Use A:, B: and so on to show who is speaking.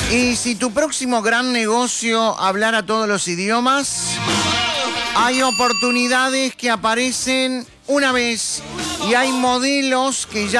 A: Y si tu próximo gran negocio hablara todos los idiomas, hay oportunidades que aparecen una vez y hay modelos que ya